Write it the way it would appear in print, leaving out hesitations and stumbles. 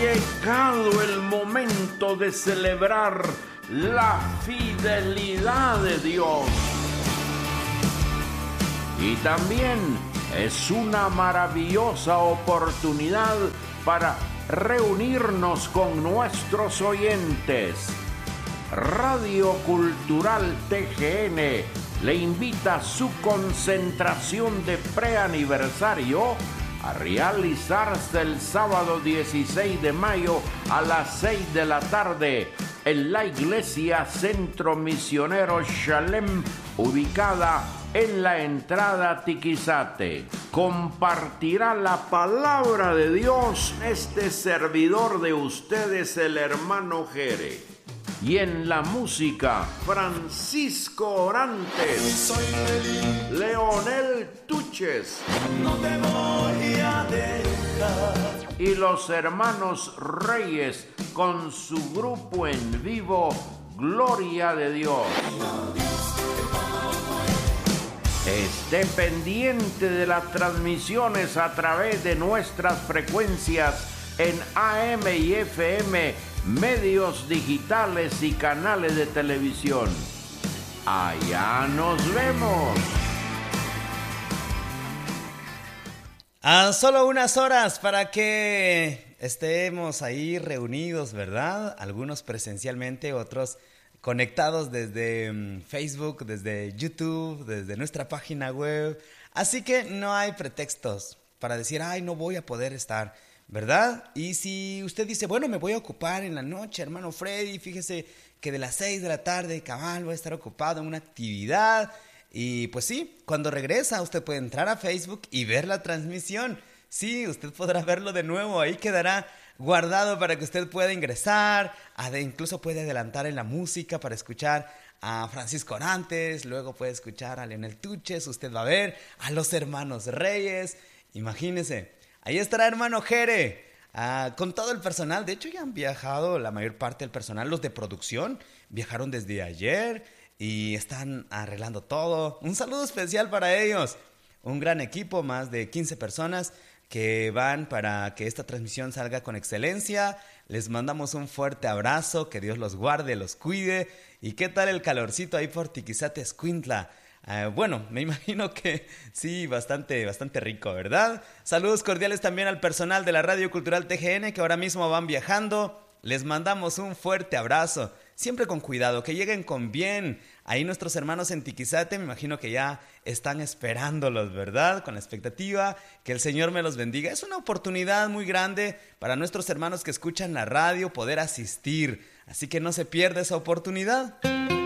llegado el momento de celebrar la fidelidad de Dios. Y también es una maravillosa oportunidad para reunirnos con nuestros oyentes. Radio Cultural TGN le invita a su concentración de preaniversario a realizarse el sábado 16 de mayo a las 6 de la tarde en la iglesia Centro Misionero Shalem, ubicada en la entrada Tiquizate. Compartirá la palabra de Dios este servidor de ustedes, el hermano Jere. Y en la música, Francisco Orantes, Leonel Tuches, no te voy a dejar, y los hermanos Reyes con su grupo en vivo, Gloria de Dios. Esté pendiente de las transmisiones a través de nuestras frecuencias en AM y FM, medios digitales y canales de televisión. Allá nos vemos. A solo unas horas para que estemos ahí reunidos, ¿verdad? Algunos presencialmente, otros conectados desde Facebook, desde YouTube, desde nuestra página web. Así que no hay pretextos para decir, ay, no voy a poder estar, ¿verdad? Y si usted dice, bueno, me voy a ocupar en la noche, hermano Freddy, fíjese que de las 6 de la tarde, cabal, voy a estar ocupado en una actividad. Y pues sí, cuando regresa usted puede entrar a Facebook y ver la transmisión. Sí, usted podrá verlo de nuevo, ahí quedará guardado para que usted pueda ingresar, incluso puede adelantar en la música para escuchar a Francisco Orantes, luego puede escuchar a Leonel Tuches, usted va a ver a los hermanos Reyes, imagínese, ahí estará hermano Jere, con todo el personal. De hecho ya han viajado la mayor parte del personal, los de producción, viajaron desde ayer y están arreglando todo. Un saludo especial para ellos, un gran equipo, más de 15 personas que van para que esta transmisión salga con excelencia. Les mandamos un fuerte abrazo, que Dios los guarde, los cuide. ¿Y qué tal el calorcito ahí por Tiquizate, Escuintla? Bueno, me imagino que sí, bastante rico, ¿verdad? Saludos cordiales también al personal de la Radio Cultural TGN que ahora mismo van viajando. Les mandamos un fuerte abrazo, siempre con cuidado, que lleguen con bien. Ahí nuestros hermanos en Tiquizate, me imagino que ya están esperándolos, ¿verdad? Con la expectativa, que el Señor me los bendiga. Es una oportunidad muy grande para nuestros hermanos que escuchan la radio poder asistir, así que no se pierda esa oportunidad.